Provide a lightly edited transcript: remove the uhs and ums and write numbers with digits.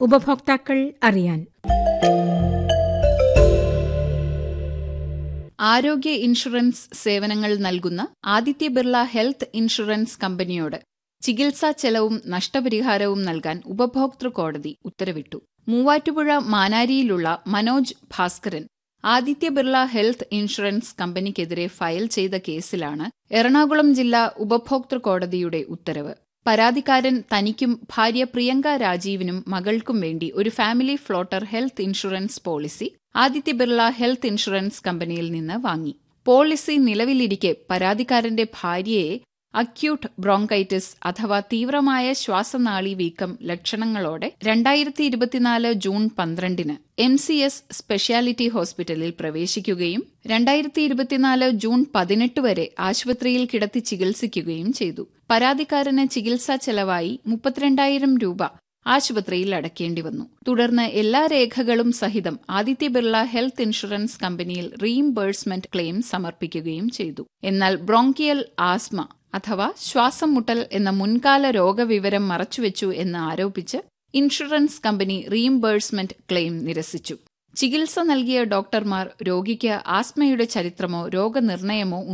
ഉപഭോക്താക്കൾ അറിയാൻ. ആരോഗ്യ ഇൻഷുറൻസ് സേവനങ്ങൾ നൽകുന്ന ആദിത്യ ബിർള ഹെൽത്ത് ഇൻഷുറൻസ് കമ്പനിയോട് ചികിത്സാ ചെലവും നഷ്ടപരിഹാരവും നൽകാൻ ഉപഭോക്തൃ കോടതി ഉത്തരവിട്ടു. Muvattupuzha മാനാരിയിലുള്ള Manoj Bhaskaran Aditya Birla health insurance കമ്പനിക്കെതിരെ file ചെയ്ത കേസിലാണ് എറണാകുളം ജില്ലാ ഉപഭോക്തൃ കോടതിയുടെ ഉത്തരവ്. പരാതിക്കാരൻ തനിക്കും ഭാര്യ പ്രിയങ്ക രാജീവിനും മകൾക്കും വേണ്ടി ഒരു family floater health insurance policy Aditya Birla health insurance കമ്പനിയിൽ നിന്ന് വാങ്ങി. പോളിസി നിലവിലിരിക്കെ പരാതിക്കാരന്റെ ഭാര്യയെ അക്യൂട്ട് ബ്രോങ്കൈറ്റിസ് അഥവാ തീവ്രമായ ശ്വാസനാളി വീക്കം ലക്ഷണങ്ങളോടെ 2024 ജൂൺ 12 MCS സ്പെഷ്യാലിറ്റി ഹോസ്പിറ്റലിൽ പ്രവേശിക്കുകയും 2024 ജൂൺ 18 വരെ ആശുപത്രിയിൽ കിടത്തി ചികിത്സിക്കുകയും ചെയ്തു. പരാതിക്കാരന് ചികിത്സാ ചെലവായി 32,000 രൂപ ആശുപത്രിയിൽ അടയ്ക്കേണ്ടി വന്നു. തുടർന്ന് എല്ലാ രേഖകളും സഹിതം ആദിത്യ ബിർള ഹെൽത്ത് ഇൻഷുറൻസ് കമ്പനിയിൽ റീഇംബേഴ്സ്മെന്റ് ക്ലെയിം സമർപ്പിക്കുകയും ചെയ്തു. എന്നാൽ ബ്രോങ്കിയൽ ആസ്മ അഥവാ ശ്വാസം മുട്ടൽ എന്ന മുൻകാല രോഗവിവരം മറച്ചുവെച്ചു എന്ന് ആരോപിച്ച് ഇൻഷുറൻസ് കമ്പനി റീഇംബേഴ്സ്മെന്റ് ക്ലെയിം നിരസിച്ചു. ചികിത്സ നൽകിയ ഡോക്ടർമാർ രോഗിക്ക് ആസ്മയുടെ ചരിത്രമോ രോഗനിർണയമോ